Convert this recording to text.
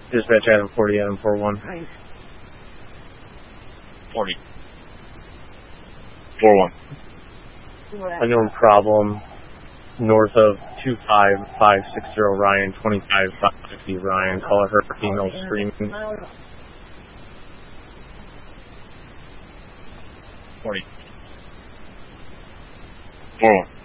Dispatch Adam 40, Adam 41. 40. 41. Unknown problem north of 25560 Ryan, 25550 Ryan. Caller her female screaming. 40. 41.